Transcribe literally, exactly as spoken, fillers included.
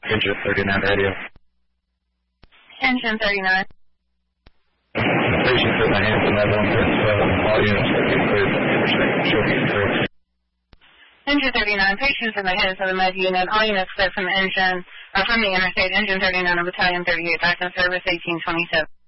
Engine thirty-nine radio. Engine thirty-nine. Patients in the hands of nine one seven. All units are cleared from the interstate. Show me clear. Engine thirty-nine. Patients in the hands of the med unit. All units cleared from the engine, or from the interstate. Engine thirty-nine of Battalion thirty-eight. Back in service eighteen twenty-seven.